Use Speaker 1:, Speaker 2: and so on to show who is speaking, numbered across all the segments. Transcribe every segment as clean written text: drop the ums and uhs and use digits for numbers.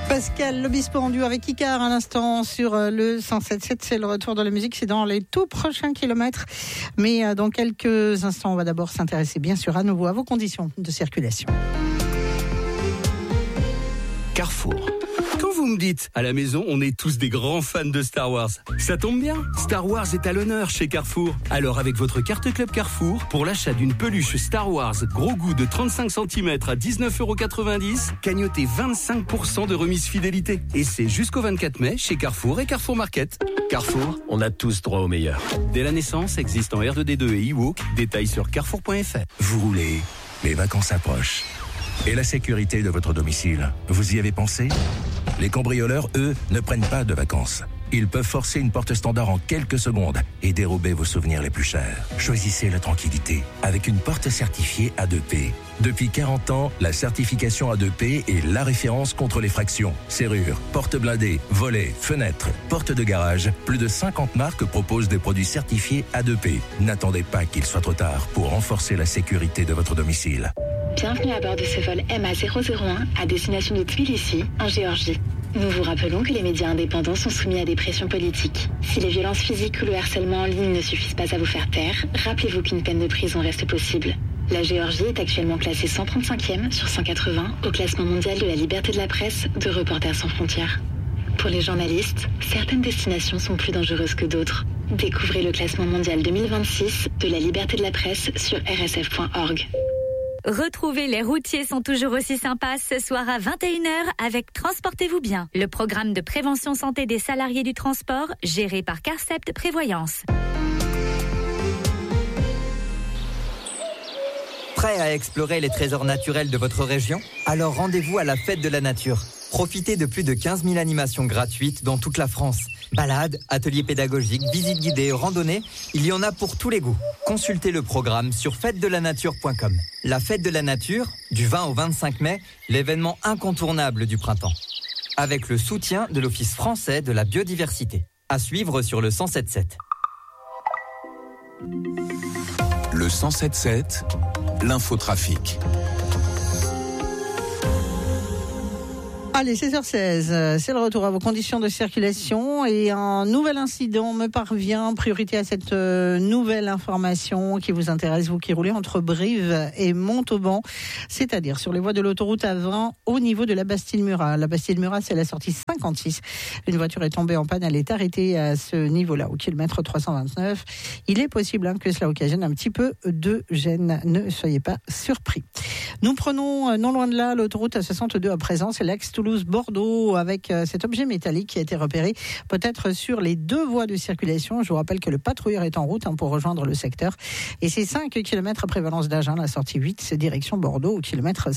Speaker 1: Pascal Lobispo en duo avec Icar à l'instant sur le 107.7. C'est le retour de la musique, c'est dans les tout prochains kilomètres. Mais dans quelques instants, on va d'abord s'intéresser bien sûr à nouveau à vos conditions de circulation.
Speaker 2: Carrefour. Quand vous me dites, à la maison, on est tous des grands fans de Star Wars, ça tombe bien, Star Wars est à l'honneur chez Carrefour. Alors avec votre carte Club Carrefour, pour l'achat d'une peluche Star Wars gros goût de 35 cm à 19,90€, cagnotez 25% de remise fidélité. Et c'est jusqu'au 24 mai chez Carrefour et Carrefour Market. Carrefour, on a tous droit au meilleur. Dès la naissance, existe en R2D2 et e-Walk, détails sur carrefour.fr.
Speaker 3: Vous roulez, les vacances approchent. Et la sécurité de votre domicile, vous y avez pensé ? Les cambrioleurs, eux, ne prennent pas de vacances. Ils peuvent forcer une porte standard en quelques secondes et dérober vos souvenirs les plus chers. Choisissez la tranquillité avec une porte certifiée A2P. Depuis 40 ans, la certification A2P est la référence contre les fractions. Serrures, portes blindées, volets, fenêtres, portes de garage. Plus de 50 marques proposent des produits certifiés A2P. N'attendez pas qu'il soit trop tard pour renforcer la sécurité de votre domicile.
Speaker 4: Bienvenue à bord de ce vol MA001 à destination de Tbilissi, en Géorgie. Nous vous rappelons que les médias indépendants sont soumis à des pressions politiques. Si les violences physiques ou le harcèlement en ligne ne suffisent pas à vous faire taire, rappelez-vous qu'une peine de prison reste possible. La Géorgie est actuellement classée 135e sur 180 au classement mondial de la liberté de la presse de Reporters sans frontières. Pour les journalistes, certaines destinations sont plus dangereuses que d'autres. Découvrez le classement mondial 2026 de la liberté de la presse sur rsf.org.
Speaker 5: Retrouvez Les routiers sont toujours aussi sympas ce soir à 21h avec Transportez-vous bien, le programme de prévention santé des salariés du transport géré par Carcept Prévoyance.
Speaker 6: Prêt à explorer les trésors naturels de votre région ? Alors rendez-vous à la Fête de la Nature. Profitez de plus de 15 000 animations gratuites dans toute la France. Balades, ateliers pédagogiques, visites guidées, randonnées, il y en a pour tous les goûts. Consultez le programme sur fêtedelanature.com. La Fête de la Nature, du 20 au 25 mai, l'événement incontournable du printemps. Avec le soutien de l'Office français de la biodiversité. À suivre sur le 107.7.
Speaker 7: Le 107.7, l'infotrafic.
Speaker 1: Allez, 16h16, c'est le retour à vos conditions de circulation et un nouvel incident me parvient. Priorité à cette nouvelle information qui vous intéresse, vous qui roulez entre Brive et Montauban, c'est-à-dire sur les voies de l'autoroute A20 au niveau de la Bastille-Murat. La Bastille-Murat, c'est la sortie 56. Une voiture est tombée en panne, elle est arrêtée à ce niveau-là, au kilomètre 329. Il est possible que cela occasionne un petit peu de gêne. Ne soyez pas surpris. Nous prenons non loin de là l'autoroute A62 à présent, c'est l'axe Toulouse-Bordeaux avec cet objet métallique qui a été repéré peut-être sur les deux voies de circulation. Je vous rappelle que le patrouilleur est en route pour rejoindre le secteur et c'est 5 km après Valence d'Agen, la sortie 8, c'est direction Bordeaux au kilomètre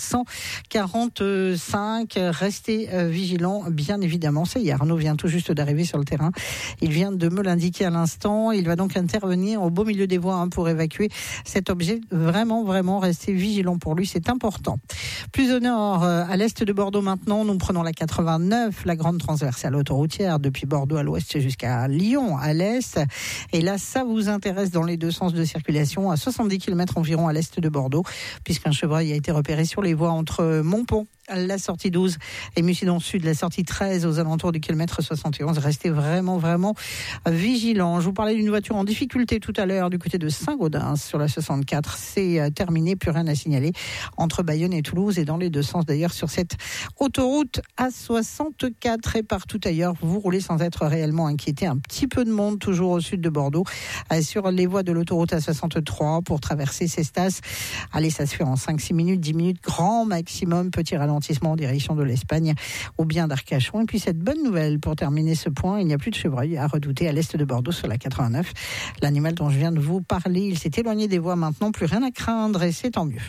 Speaker 1: 145. Restez vigilants bien évidemment. Ça y est, Arnaud vient tout juste d'arriver sur le terrain. Il vient de me l'indiquer à l'instant. Il va donc intervenir au beau milieu des voies pour évacuer cet objet. Vraiment, restez vigilants pour lui, c'est important. Plus au nord, à l'est de Bordeaux maintenant, nous prenons la 89, la grande transversale autoroutière depuis Bordeaux à l'ouest jusqu'à Lyon à l'est. Et là, ça vous intéresse dans les deux sens de circulation, à 70 km environ à l'est de Bordeaux, puisqu'un chevreuil a été repéré sur les voies entre Montpont, la sortie 12 et Mucidon Sud, la sortie 13 aux alentours du kilomètre 71. Restez vraiment vigilants. Je vous parlais d'une voiture en difficulté tout à l'heure du côté de Saint-Gaudens sur la 64. C'est terminé, plus rien à signaler entre Bayonne et Toulouse et dans les deux sens d'ailleurs sur cette autoroute A64 et partout ailleurs. Vous roulez sans être réellement inquiété. Un petit peu de monde toujours au sud de Bordeaux sur les voies de l'autoroute A63 pour traverser Cestas. Allez, ça se fait en 5-6 minutes, 10 minutes grand maximum. Petit ralentissement en direction de l'Espagne ou bien d'Arcachon. Et puis cette bonne nouvelle pour terminer ce point, il n'y a plus de chevreuil à redouter à l'est de Bordeaux sur la 89. L'animal dont je viens de vous parler, il s'est éloigné des voies maintenant, plus rien à craindre et c'est tant mieux.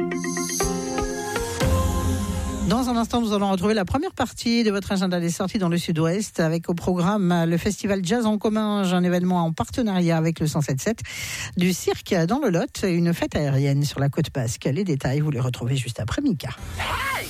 Speaker 1: Dans un instant, nous allons retrouver la première partie de votre agenda des sorties dans le sud-ouest avec au programme le festival Jazz en commun, un événement en partenariat avec le 107.7, du cirque dans le Lot et une fête aérienne sur la côte basque. Les détails, vous les retrouvez juste après Mika.